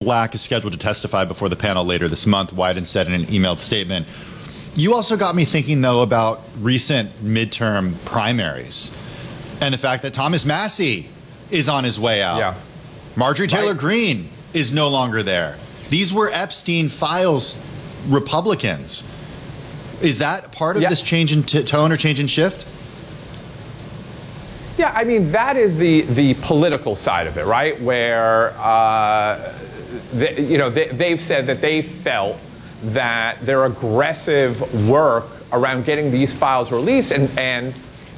Black is scheduled to testify before the panel later this month, Wyden said in an emailed statement. You also got me thinking, though, about recent midterm primaries and the fact that Thomas Massie is on his way out. Yeah. Marjorie Taylor Greene is no longer there. These were Epstein files Republicans. Is that part of this change in tone or change in shift? Yeah, I mean, that is the political side of it, right? Where, they've said that they felt that their aggressive work around getting these files released and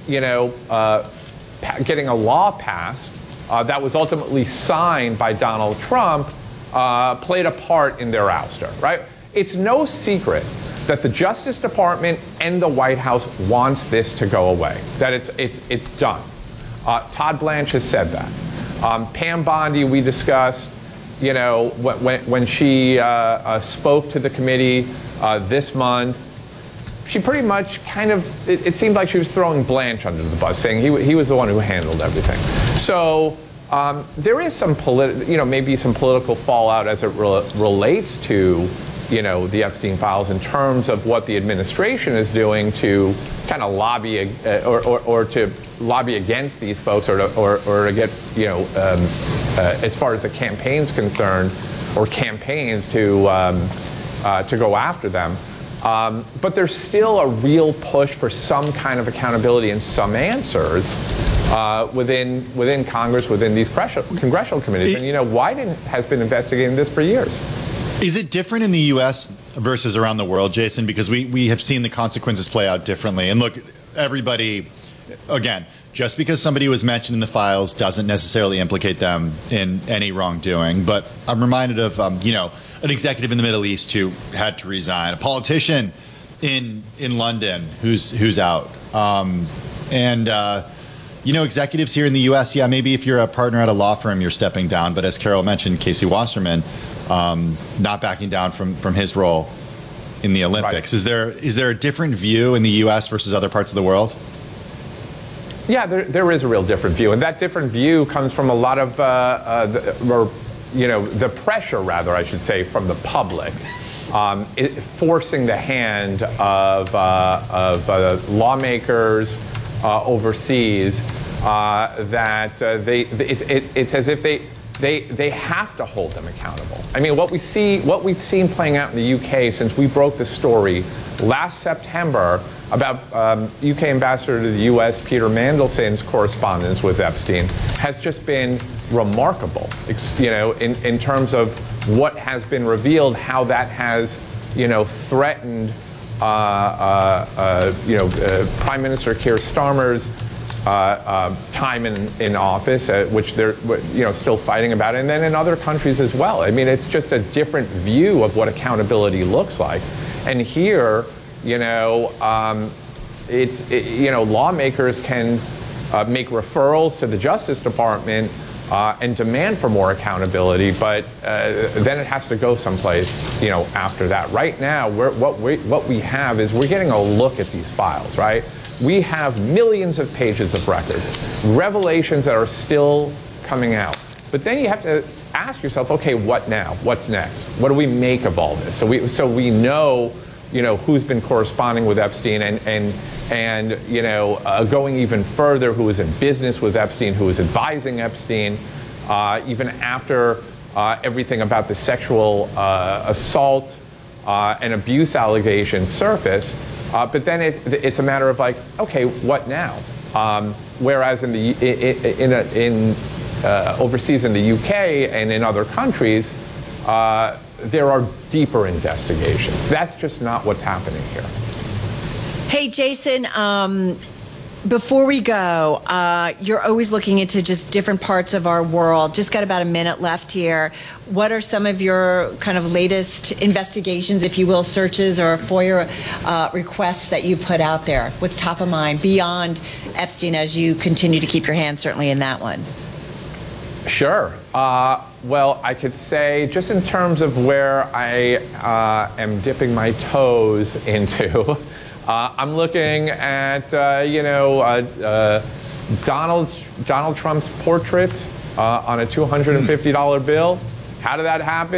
getting a law passed that was ultimately signed by Donald Trump played a part in their ouster, right? It's no secret that the Justice Department and the White House wants this to go away, that it's done. Todd Blanche has said that. Pam Bondi, we discussed, when she spoke to the committee this month, she pretty much it seemed like she was throwing Blanche under the bus, saying he was the one who handled everything. So there is some maybe some political fallout as it relates to the Epstein files in terms of what the administration is doing to kind of lobby or to lobby against these folks or to get as far as the campaign's concerned, or campaigns to go after them. But there's still a real push for some kind of accountability and some answers within Congress, within these congressional committees. And Wyden has been investigating this for years. Is it different in the U.S. versus around the world, Jason? Because we have seen the consequences play out differently. And look, everybody, again, just because somebody was mentioned in the files doesn't necessarily implicate them in any wrongdoing. But I'm reminded of, an executive in the Middle East who had to resign, a politician in London who's out. Executives here in the U.S., maybe if you're a partner at a law firm, you're stepping down. But as Carol mentioned, Casey Wasserman, not backing down from his role in the Olympics. Right. Is there a different view in the U.S. versus other parts of the world? Yeah, there is a real different view, and that different view comes from a lot of the pressure, rather, I should say, from the public, forcing the hand of lawmakers overseas that it's as if they have to hold them accountable. I mean, what we've seen playing out in the UK since we broke the story last September about UK Ambassador to the US, Peter Mandelson's correspondence with Epstein, has just been remarkable, in terms of what has been revealed, how that has, threatened, Prime Minister Keir Starmer's time in office, which they're still fighting about, and then in other countries as well. I mean, it's just a different view of what accountability looks like, and here, lawmakers can make referrals to the Justice Department and demand for more accountability, but then it has to go someplace, after that. Right now, what we have is we're getting a look at these files, right? We have millions of pages of records, revelations that are still coming out. But then you have to ask yourself, okay, what now? What's next? What do we make of all this? So we know, who's been corresponding with Epstein and going even further, who was in business with Epstein, who was advising Epstein, even after everything about the sexual assault and abuse allegations surface. But then it's a matter of like, okay, what now? Whereas overseas in the UK and in other countries, there are deeper investigations. That's just not what's happening here. Hey, Jason, before we go, you're always looking into just different parts of our world. Just got about a minute left here. What are some of your kind of latest investigations, if you will, searches or FOIA requests that you put out there? What's top of mind beyond Epstein as you continue to keep your hand certainly in that one? Sure. Well, I could say just in terms of where I am dipping my toes into, I'm looking at, Donald Trump's portrait on a $250 bill. How did that happen?